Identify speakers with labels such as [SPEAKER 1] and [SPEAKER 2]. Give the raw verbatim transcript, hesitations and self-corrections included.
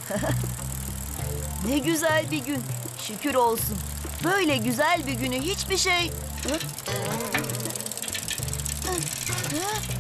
[SPEAKER 1] Ne güzel bir gün. Şükür olsun. Böyle güzel bir günü hiçbir şey... Hı? Hı? Hı?